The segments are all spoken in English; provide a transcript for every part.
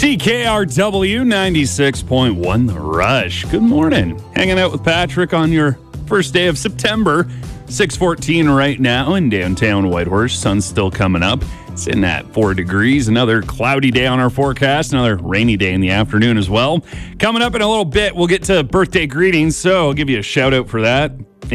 CKRW 96.1 The Rush. Good morning. Hanging out with Patrick on your first day of September. 6:14 right now in downtown Whitehorse. Sun's still coming up. It's in at 4 degrees. Another cloudy day on our forecast. Another rainy day in the afternoon as well. Coming up in a little bit, we'll get to birthday greetings, so I'll give you a shout out for that.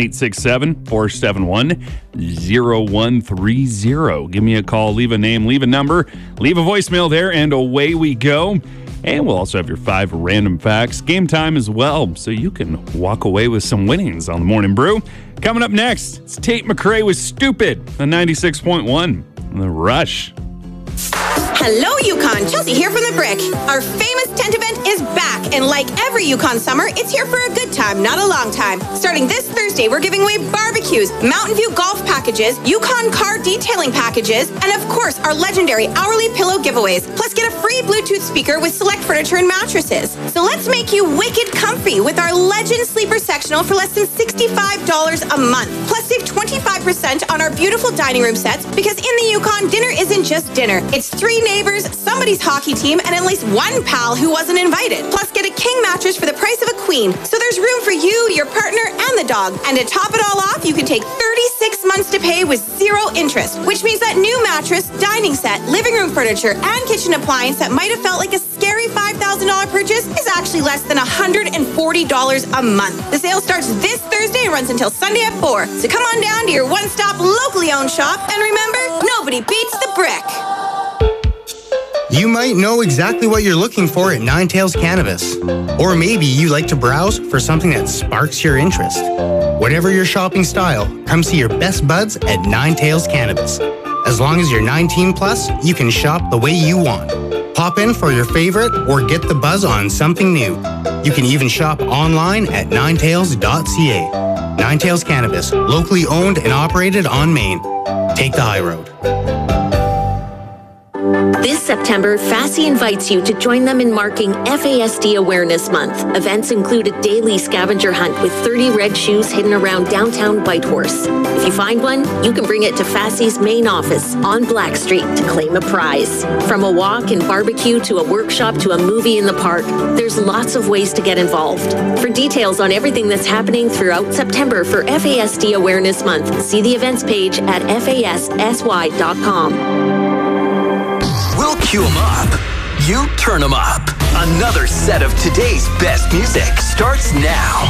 867-471-0130. Give me a call, leave a name, leave a number, leave a voicemail there, and away we go. And we'll also have your 5 random facts. Game time as well, so you can walk away with some winnings on the Morning Brew. Coming up next, it's Tate McRae with Stupid on 96.1 The Rush. Hello, Yukon. Chelsea here from The Brick. Our famous tent event is back, and like every Yukon summer, it's here for a good time, not a long time. Starting this Thursday, we're giving away barbecues, Mountain View golf packages, Yukon car detailing packages, and of course, our legendary hourly pillow giveaways. Plus, get a free Bluetooth speaker with select furniture and mattresses. So let's make you wicked comfy with our Legend Sleeper Sectional for less than $65 a month. Plus, save 25% on our beautiful dining room sets, because in the Yukon, dinner isn't just dinner. It's 3 neighbors, somebody's hockey team, and at least one pal who wasn't invited. Plus, get a king mattress for the price of a queen. So there's room for you, your partner, and the dog. And to top it all off, you can take 36 months to pay with 0 interest, which means that new mattress, dining set, living room furniture, and kitchen appliance that might have felt like a scary $5,000 purchase is actually less than $140 a month. The sale starts this Thursday and runs until Sunday at 4. So come on down to your one-stop locally owned shop, and remember, nobody beats The Brick. You might know exactly what you're looking for at Nine Tails Cannabis. Or maybe you like to browse for something that sparks your interest. Whatever your shopping style, come see your best buds at Nine Tails Cannabis. As long as you're 19 plus, you can shop the way you want. Pop in for your favorite or get the buzz on something new. You can even shop online at ninetails.ca. Nine Tails Cannabis, locally owned and operated on Main. Take the high road. This September, FASI invites you to join them in marking FASD Awareness Month. Events include a daily scavenger hunt with 30 red shoes hidden around downtown Whitehorse. If you find one, you can bring it to FASI's main office on Black Street to claim a prize. From a walk and barbecue to a workshop to a movie in the park, there's lots of ways to get involved. For details on everything that's happening throughout September for FASD Awareness Month, see the events page at fassy.com. We'll cue them up. You turn them up. Another set of today's best music starts now.